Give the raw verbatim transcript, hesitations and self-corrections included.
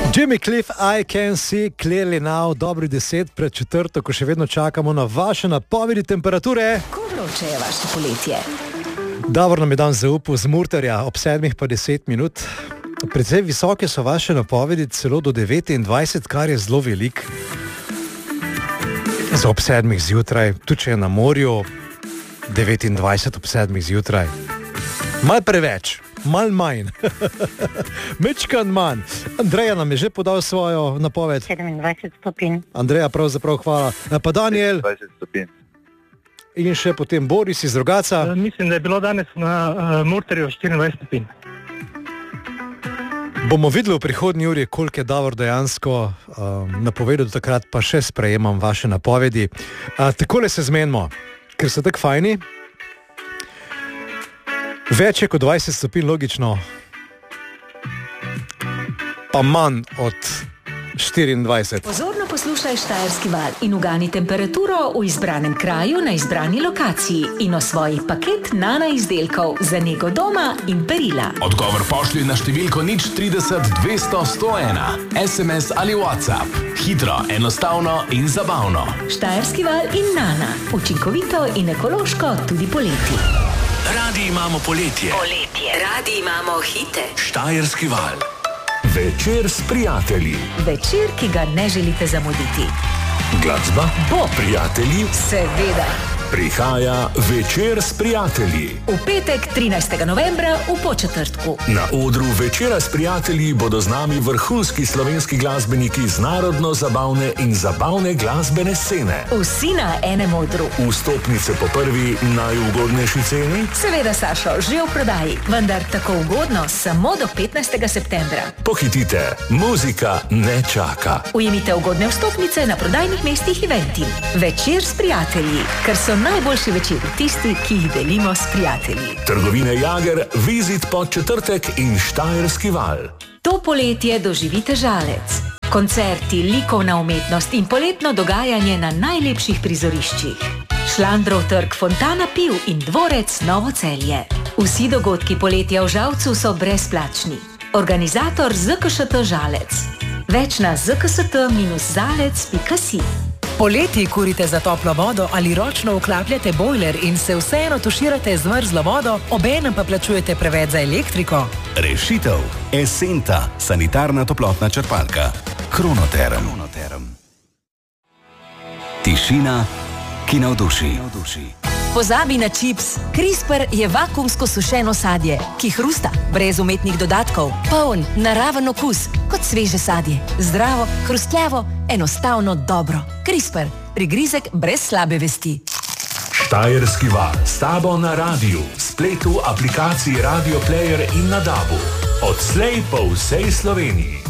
Jimmy Cliff, I Can See Clearly Now, dobri deset pred četrto, ko še vedno čakamo na vaše napovedi temperature. Ko vroče je vaše poletje? Davor nam je dan zaupal z Murterja ob sedmih pa deset minut. Predvsej visoke so vaše napovedi, celo do devetindvajset, kar je zelo velik. Za ob sedmih zjutraj, tudi če je na morju, devetindvajset ob sedmih zjutraj. Mal preveč. Mal manj. Mečkan manj. Andreja nam je že podal svojo napoved. sedemindvajset stopinj. Andreja, pravzaprav hvala. Pa Daniel. dvajset stopinj. In še potem Boris iz Rogaca. Uh, mislim, da je bilo danes na uh, Murterju štiriindvajset stopinj. Bomo videli v prihodnji uri, koliko je Davor dejansko um, napovedal, do takrat pa še sprejemam vaše napovedi. Uh, takole se zmenimo, ker so tako fajni. Več je kot dvajset stopinj, logično, pa manj od štiriindvajset. Pozorno poslušaj Štajerski val in ugani temperaturo v izbranem kraju na izbrani lokaciji in osvoji paket Nana izdelkov za nego doma in perila. Odgovor pošlji na številko nič trideset dvesto sto ena, es em es ali WhatsApp. Hitro, enostavno in zabavno. Štajerski val in Nana. Učinkovito in ekološko tudi poleti. Radi imamo poletje. Poletje. Radi imamo hite. Štajerski val. Večer s prijatelji. Večer, ki ga ne želite zamuditi. Glasba? Bo. Prijatelji? Seveda. Prihaja Večer s prijatelji. V petek, trinajstega novembra, v Podčetrtku. Na odru Večera s prijatelji bodo z nami vrhunski slovenski glasbeniki z narodno-zabavne in zabavne glasbene scene. Vsi na enem odru. Vstopnice po prvi najugodnejši ceni? Seveda, Sašo, že v prodaji, vendar tako ugodno samo do petnajstega septembra. Pohitite, muzika ne čaka. Ujemite ugodne vstopnice na prodajnih mestih Eventim. Večer s prijatelji, ker so najboljši večeri tisti, ki jih delimo s prijatelji. Trgovine Jager, Vizit Podčetrtek in Štajerski val. To poletje doživite Žalec. Koncerti, likovna umetnost in poletno dogajanje na najlepših prizoriščih. Šlandrov trg, Fontana piv in dvorec Novo Celje. Vsi dogodki poletja v Žalcu so brezplačni. Organizator Z K Š T Žalec. Več na z k s t dash zalec pika si. Poleti kurite za toplo vodo ali ročno vklapljate bojler in se vseeno tuširate z mrzlo vodo, obenem pa plačujete preveč za elektriko? Rešitev. Esenta, sanitarna toplotna črpalka. Kronoterm. Tišina, ki navduši. Pozabi na čips. CRISPR je vakuumsko sušeno sadje, ki hrusta, brez umetnih dodatkov, poln, naraven okus, kot sveže sadje. Zdravo, hrustljavo, enostavno dobro. CRISPR, prigrizek brez slabe vesti. Štajerski val, s tabo na radiju, spletu, aplikaciji Radio Player in na dabu. Odslej po vsej Sloveniji.